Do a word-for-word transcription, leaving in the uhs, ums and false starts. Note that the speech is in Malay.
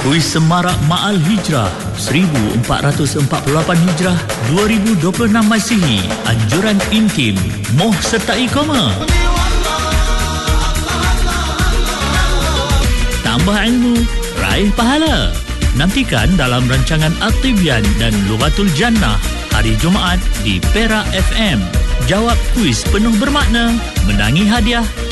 Kuis Semarak Ma'al Hijrah seribu empat ratus empat puluh lapan Hijrah dua ribu dua puluh enam Masihi. Anjuran intim, moh sertai koma. Tambah ilmu, raih pahala. Nantikan dalam rancangan At-Tibyan dan Lughatul Jannah hari Jumaat di Perak F M. Jawab kuis penuh bermakna, menangi hadiah